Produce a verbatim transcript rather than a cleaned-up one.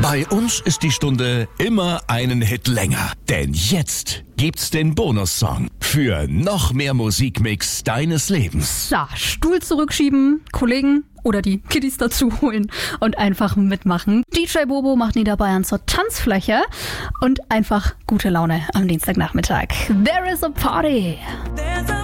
Bei uns ist die Stunde immer einen Hit länger. Denn jetzt gibt's den Bonussong für noch mehr Musikmix deines Lebens. So, Stuhl zurückschieben, Kollegen oder die Kiddies dazu holen und einfach mitmachen. D J Bobo macht Niederbayern zur Tanzfläche und einfach gute Laune am Dienstagnachmittag. There is a party.